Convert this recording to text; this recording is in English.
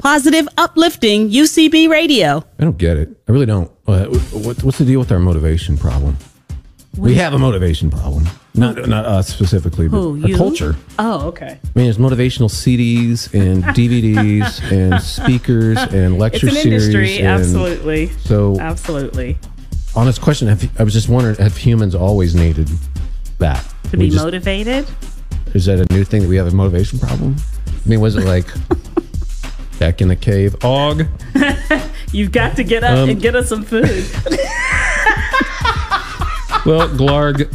positive, uplifting UCB radio. I don't get it. I really don't. What's the deal with our motivation problem? We have a motivation problem. Not us specifically, but Who, our you? culture. Oh, okay. I mean, there's motivational CDs and DVDs and speakers and lecture It's an series. industry, and absolutely. So, Absolutely. honest question, I was just wondering, have humans always needed that? To be motivated? Is that a new thing that we have a motivation problem? I mean, was it like back in the cave? Og? You've got to get up and get us some food. Well, Glarg,